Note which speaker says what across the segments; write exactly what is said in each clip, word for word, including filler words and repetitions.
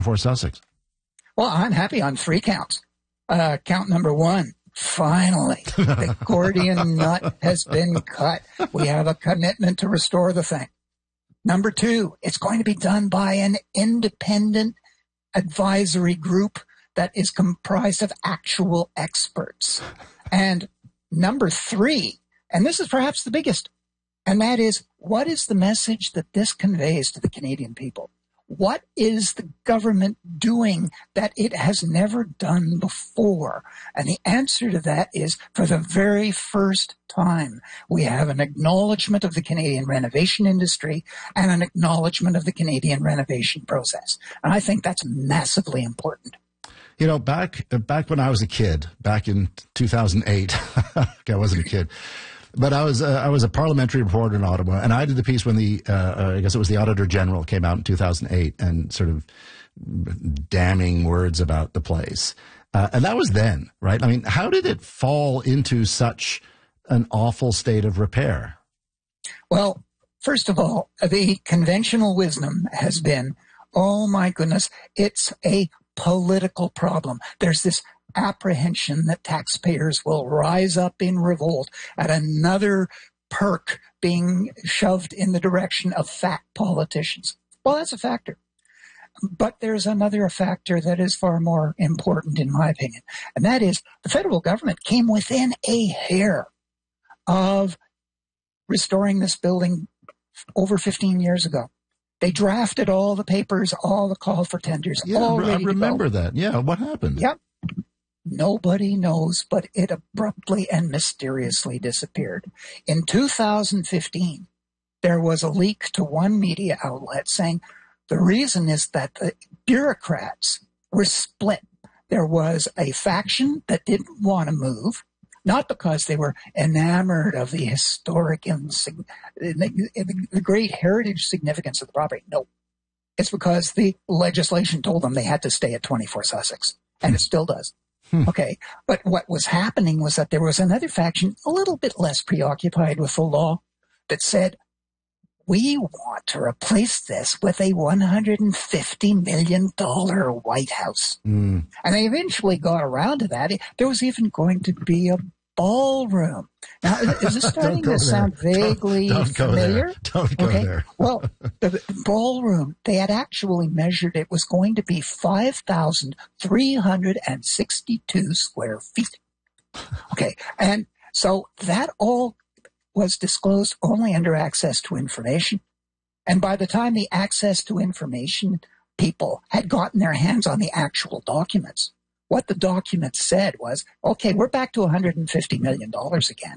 Speaker 1: for Sussex?
Speaker 2: Well, I'm happy on three counts. Uh, count number one. Finally, the Gordian nut has been cut. We have a commitment to restore the thing. Number two, it's going to be done by an independent advisory group that is comprised of actual experts. And number three, and this is perhaps the biggest, and that is, what is the message that this conveys to the Canadian people? What is the government doing that it has never done before? And the answer to that is, for the very first time, we have an acknowledgement of the Canadian renovation industry and an acknowledgement of the Canadian renovation process. And I think that's massively important.
Speaker 1: You know, back back when I was a kid, back in two thousand eight, I wasn't a kid. But I was uh, I was a parliamentary reporter in Ottawa, and I did the piece when the uh, uh, I guess it was the Auditor General came out in two thousand eight and sort of damning words about the place, uh, and that was then, right? I mean, how did it fall into such an awful state of repair?
Speaker 2: Well, first of all, the conventional wisdom has been, oh my goodness, it's a political problem. There's this apprehension that taxpayers will rise up in revolt at another perk being shoved in the direction of fat politicians. Well, that's a factor. But there's another factor that is far more important, in my opinion, and that is the federal government came within a hair of restoring this building over fifteen years ago. They drafted all the papers, all the call for tenders.
Speaker 1: Yeah,
Speaker 2: all
Speaker 1: I
Speaker 2: ready
Speaker 1: remember
Speaker 2: to go.
Speaker 1: that. Yeah, what happened?
Speaker 2: Yep. Nobody knows, but it abruptly and mysteriously disappeared. In two thousand fifteen, there was a leak to one media outlet saying the reason is that the bureaucrats were split. There was a faction that didn't want to move, not because they were enamored of the historic and the, the great heritage significance of the property. No, it's because the legislation told them they had to stay at twenty-four Sussex, and it still does. Okay, but what was happening was that there was another faction a little bit less preoccupied with the law that said, we want to replace this with a one hundred fifty million dollars White House. Mm. And they eventually got around to that. There was even going to be a ballroom. Now, is this starting to there. sound vaguely
Speaker 1: don't, don't
Speaker 2: familiar?
Speaker 1: Go don't go
Speaker 2: okay.
Speaker 1: there.
Speaker 2: Well, the ballroom, they had actually measured it was going to be five thousand three hundred sixty-two square feet. Okay. And so that all was disclosed only under access to information. And by the time the access to information people had gotten their hands on the actual documents, what the document said was, okay, we're back to one hundred fifty million dollars again.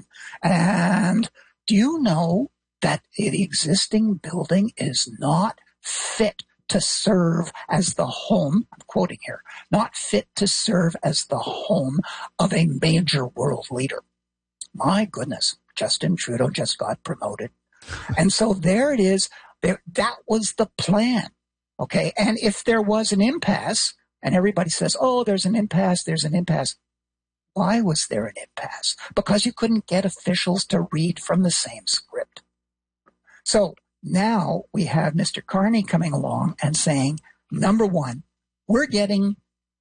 Speaker 2: And do you know that the existing building is not fit to serve as the home, I'm quoting here, not fit to serve as the home of a major world leader. My goodness, Justin Trudeau just got promoted. And so there it is. There, that was the plan. Okay. And if there was an impasse, and everybody says, oh, there's an impasse, there's an impasse. Why was there an impasse? Because you couldn't get officials to read from the same script. So now we have Mister Carney coming along and saying, number one, we're getting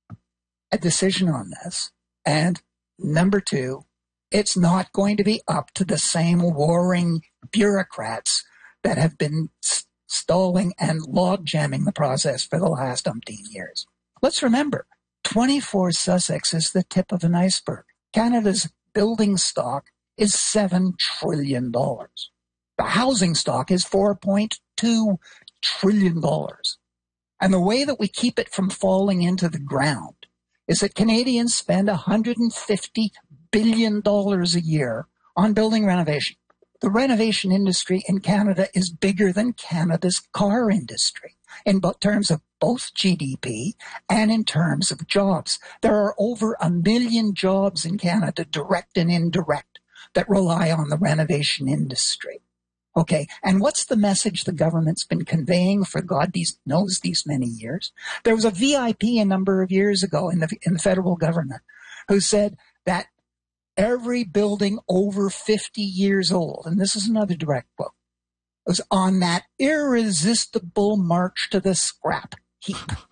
Speaker 2: a decision on this. And number two, it's not going to be up to the same warring bureaucrats that have been stalling and log jamming the process for the last umpteen years. Let's remember, twenty-four Sussex is the tip of an iceberg. Canada's building stock is seven trillion dollars. The housing stock is four point two trillion dollars. And the way that we keep it from falling into the ground is that Canadians spend one hundred fifty billion dollars a year on building renovation. The renovation industry in Canada is bigger than Canada's car industry in terms of both G D P and in terms of jobs. There are over a million jobs in Canada, direct and indirect, that rely on the renovation industry. Okay, and what's the message the government's been conveying for God these, knows these many years? There was a V I P a number of years ago in the, in the federal government who said that every building over fifty years old, and this is another direct quote, was on that irresistible march to the scrap heap.